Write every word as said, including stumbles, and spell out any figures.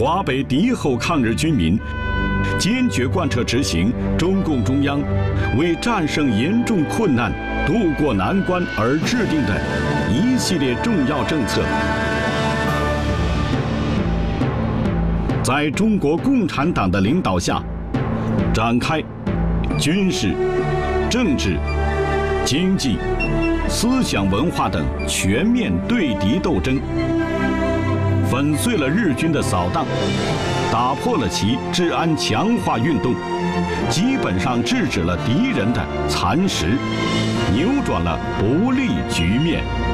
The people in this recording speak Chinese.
华北敌后抗日军民坚决贯彻执行中共中央为战胜严重困难、渡过难关而制定的一系列重要政策。在中国共产党的领导下，展开军事、政治、经济、思想文化等全面对敌斗争，粉碎了日军的扫荡，打破了其治安强化运动，基本上制止了敌人的蚕食，扭转了不利局面。